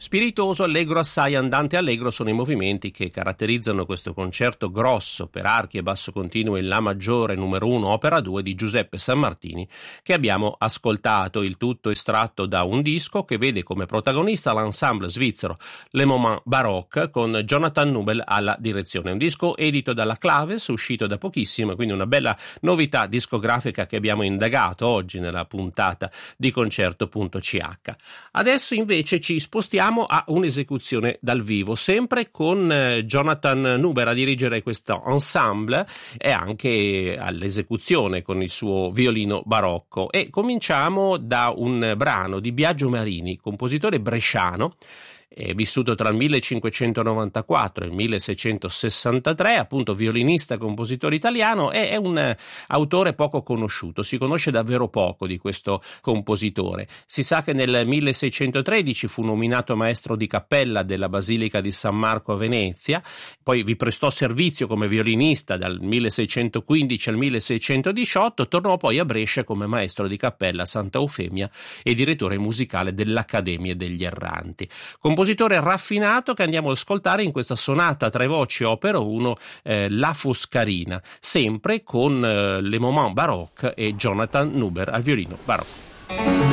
Spiritoso, allegro, assai, andante, allegro sono i movimenti che caratterizzano questo concerto grosso per archi e basso continuo in La maggiore numero 1 opera 2 di Giuseppe Sammartini, che abbiamo ascoltato, il tutto estratto da un disco che vede come protagonista l'ensemble svizzero Le Moments Baroque con Jonathan Nubel alla direzione. Un disco edito dalla Claves, uscito da pochissimo, quindi una bella novità discografica che abbiamo indagato oggi nella puntata di Concerto.ch. Adesso invece ci spostiamo a un'esecuzione dal vivo, sempre con Jonathan Nuber a dirigere questo ensemble e anche all'esecuzione con il suo violino barocco. E cominciamo da un brano di Biagio Marini, compositore bresciano, vissuto tra il 1594 e il 1663, appunto violinista, compositore italiano, è un autore poco conosciuto, si conosce davvero poco di questo compositore. Si sa che nel 1613 fu nominato maestro di cappella della Basilica di San Marco a Venezia, poi vi prestò servizio come violinista dal 1615 al 1618, tornò poi a Brescia come maestro di cappella a Santa Eufemia e direttore musicale dell'Accademia degli Erranti. Compositore raffinato che andiamo ad ascoltare in questa sonata a tre voci opera 1, La Foscarina, sempre con Le Moments Baroque e Jonathan Nuber al violino barocco.